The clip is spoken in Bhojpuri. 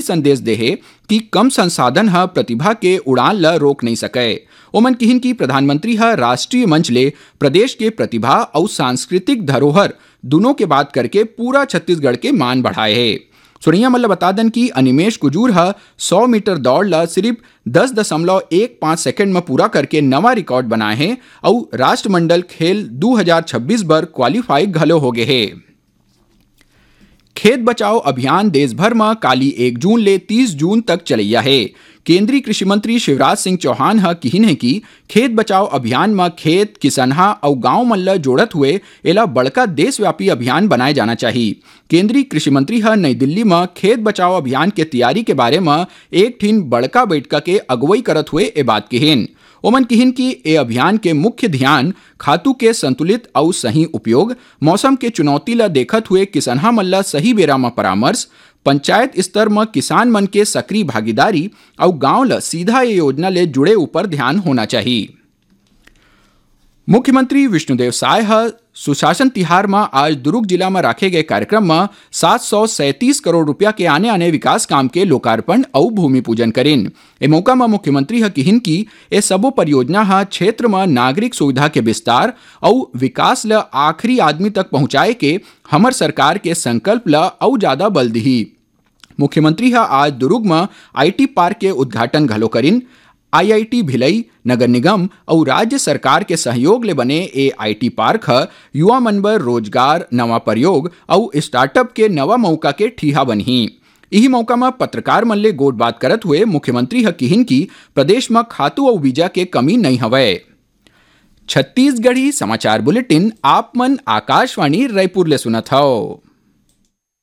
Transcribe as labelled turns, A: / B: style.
A: संदेश देहे कि कम संसाधन ह प्रतिभा के उड़ान ल रोक नहीं सके। ओमन किहिन की प्रधानमंत्री ह राष्ट्रीय मंच ले प्रदेश के प्रतिभा और सांस्कृतिक धरोहर दोनों के बात करके पूरा छत्तीसगढ़ के मान बढ़ाए है। सुरैया मल्ल बता दन की अनिमेश कुजूर 100 मीटर दौड़ ला सिर्फ 10.15 सेकंड में पूरा करके नवा रिकॉर्ड बनाए हैं और राष्ट्रमंडल खेल 2026 बर क्वालिफाई घलो हो गए है। खेत बचाओ अभियान देश भर में काली 1 जून ले 30 जून तक चलैया है। केंद्रीय कृषि मंत्री शिवराज सिंह चौहान किहिन है कि खेत बचाओ अभियान में खेत किसनहा और गांव मन ल जोड़त हुए एला बड़का देशव्यापी अभियान बनाए जाना चाहिए। केंद्रीय कृषि मंत्री नई दिल्ली में खेत बचाओ अभियान के तैयारी के बारे में एक ठीन बड़का बैठक के अगुवाई करत हुए ए बात कहिन। ओमन किहिन की ए अभियान के मुख्य ध्यान खातू के संतुलित और सही उपयोग, मौसम के चुनौती ला देखत हुए किसनहा मन ला सही बेरा में परामर्श, पंचायत स्तर में किसान मन के सक्रिय भागीदारी और गांव ला सीधा ये योजना ले जुड़े ऊपर ध्यान होना चाहिए। मुख्यमंत्री विष्णुदेव साय सुशासन तिहार में आज दुर्ग जिला में रखे गए कार्यक्रम में 737 करोड़ रुपया के आने विकास काम के लोकार्पण और भूमि पूजन करें। ए मौका में मुख्यमंत्री किहिन की ए सबो परियोजना क्षेत्र में नागरिक सुविधा के विस्तार और विकास ल आखिरी आदमी तक पहुंचाए के हमर सरकार के संकल्प ल और ज्यादा बल दी। मुख्यमंत्री आज दुर्ग में IT पार्क के उद्घाटन घलो करिन। IIT भिलई, नगर निगम और राज्य सरकार के सहयोग ले बने ए IT पार्क युवा मन बर रोजगार, नवा प्रयोग और स्टार्टअप के नवा मौका के ठीहा बनही। यही मौका में पत्रकार मन ले गोट बात करत हुए मुख्यमंत्री किहिन की प्रदेश में खातू और बीजा के कमी नहीं हवय। छत्तीसगढ़ी समाचार बुलेटिन आप मन आकाशवाणी रायपुर ले सुनत हव।